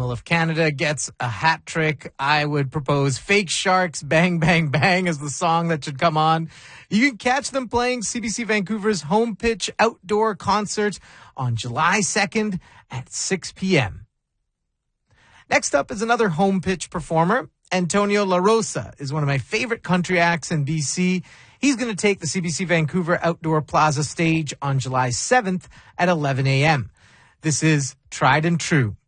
Well, if Canada gets a hat trick, I would propose Fake Sharks, Bang, Bang, Bang as the song that should come on. You can catch them playing CBC Vancouver's home pitch outdoor concert on July 2nd at 6 p.m. Next up is another home pitch performer. Antonio La Rosa is one of my favorite country acts in BC. He's going to take the CBC Vancouver Outdoor Plaza stage on July 7th at 11 a.m. This is Tried and True.